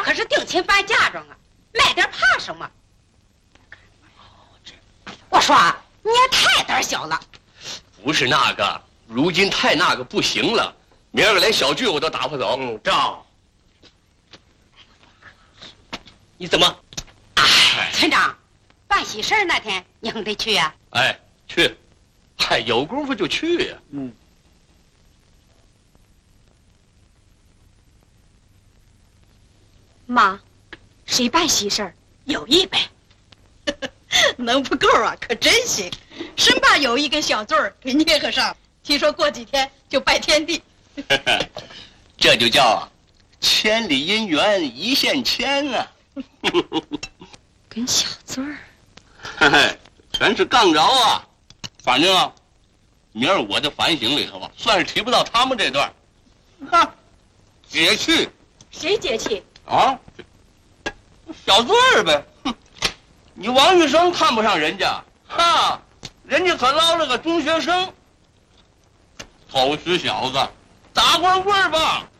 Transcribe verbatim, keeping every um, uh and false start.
可是定亲办嫁妆啊，卖点怕什么？我说你也太胆小了。 不是那个，如今太那个不行了，明儿个连小剧我都打不走。 嗯，赵， 你怎么？ 哎，村长，办喜事那天你还得去呀、 啊？哎，去，嗨，有功夫就去呀、啊。 嗯。 妈，谁办喜事儿？ 有意呗。 能不够啊，可真行！生怕有一根小罪儿给捏合上。听说过几天就拜天地。 这就叫千里姻缘一线牵啊！ 跟小罪儿， 嘿嘿，全是杠着啊！反正啊，明儿我的反省里头吧，算是提不到他们这段。哈，解气。 谁解气？ 啊，小罪儿呗。哼，你王玉生看不上人家，哈，人家可捞了个中学生。偷师小子，打光棍吧！